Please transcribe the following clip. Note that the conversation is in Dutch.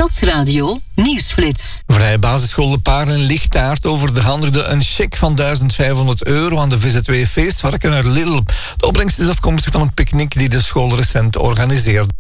Nieuwsradio Nieuwsflits. Vrij basisschool De Paarl in Lichtaart overhandigde een cheque van €1.500 aan de VZW Feestvarken uit Lidl. De opbrengst is afkomstig van een picknick die de school recent organiseerde.